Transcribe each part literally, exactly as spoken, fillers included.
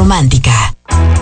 Romántica.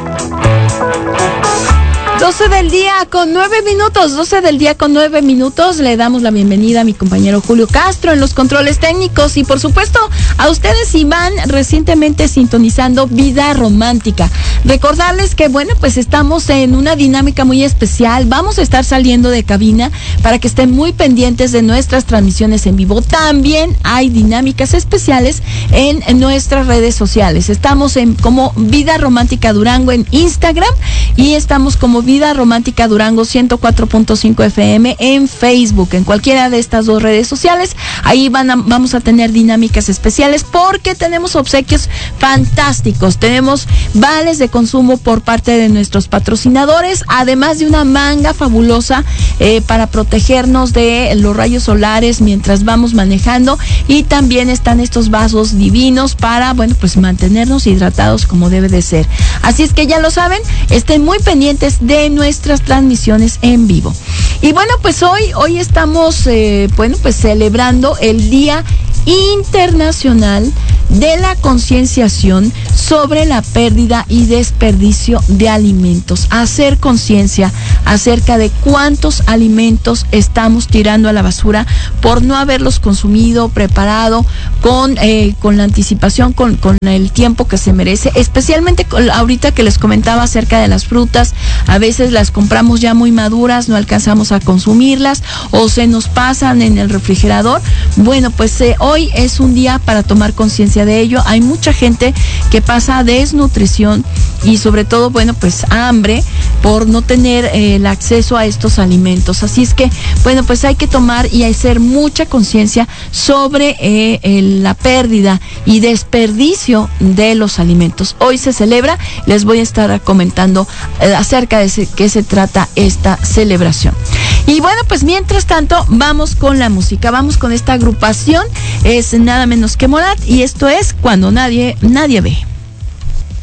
doce del día con nueve minutos, doce del día con nueve minutos. Le damos la bienvenida a mi compañero Julio Castro en los controles técnicos y por supuesto a ustedes si van recientemente sintonizando Vida Romántica. Recordarles que bueno, pues estamos en una dinámica muy especial. Vamos a estar saliendo de cabina para que estén muy pendientes de nuestras transmisiones en vivo. También hay dinámicas especiales en, en nuestras redes sociales. Estamos en como Vida Romántica Durango en Instagram y estamos como Vida Romántica Durango ciento cuatro punto cinco F M en Facebook, en cualquiera de estas dos redes sociales. Ahí van a, vamos a tener dinámicas especiales porque tenemos obsequios fantásticos. Tenemos vales de consumo por parte de nuestros patrocinadores, además de una manga fabulosa eh, para protegernos de los rayos solares mientras vamos manejando, y también están estos vasos divinos para, bueno, pues mantenernos hidratados como debe de ser. Así es que ya lo saben, estén muy pendientes de nuestras transmisiones en vivo. Y bueno, pues hoy, hoy estamos, eh, bueno, pues celebrando el Día Internacional de la Concienciación sobre la pérdida y desperdicio de alimentos. Hacer conciencia acerca de cuántos alimentos estamos tirando a la basura por no haberlos consumido, preparado con, eh, con la anticipación, con, con el tiempo que se merece, especialmente con, ahorita que les comentaba acerca de las frutas. A veces las compramos ya muy maduras, no alcanzamos a consumirlas o se nos pasan en el refrigerador. Bueno, pues eh, hoy es un día para tomar conciencia de ello. Hay mucha gente que pasa desnutrición y sobre todo, bueno, pues hambre por no tener eh, el acceso a estos alimentos. Así es que, bueno, pues hay que tomar y hacer mucha conciencia sobre eh, el, la pérdida y desperdicio de los alimentos. Hoy se celebra, les voy a estar comentando eh, acerca de qué se trata esta celebración. Y bueno, pues mientras tanto, vamos con la música, vamos con esta agrupación, es nada menos que Morat, y esto es Cuando nadie, nadie ve.